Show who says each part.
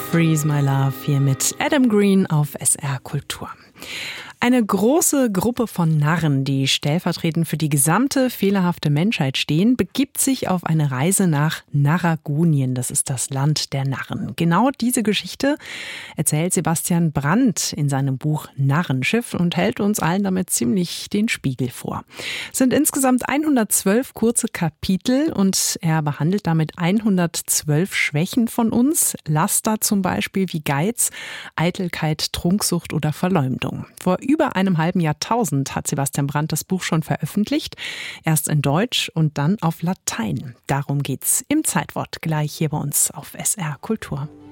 Speaker 1: Freeze My Love hier mit Adam Green auf SR Kultur. Eine große Gruppe von Narren, die stellvertretend für die gesamte fehlerhafte Menschheit stehen, begibt sich auf eine Reise nach Narragonien. Das ist das Land der Narren. Genau diese Geschichte erzählt Sebastian Brandt in seinem Buch Narrenschiff und hält uns allen damit ziemlich den Spiegel vor. Es sind insgesamt 112 kurze Kapitel und er behandelt damit 112 Schwächen von uns. Laster zum Beispiel wie Geiz, Eitelkeit, Trunksucht oder Verleumdung. Vor über einem halben Jahrtausend hat Sebastian Brandt das Buch schon veröffentlicht. Erst in Deutsch und dann auf Latein. Darum geht's im Zeitwort gleich hier bei uns auf SR Kultur.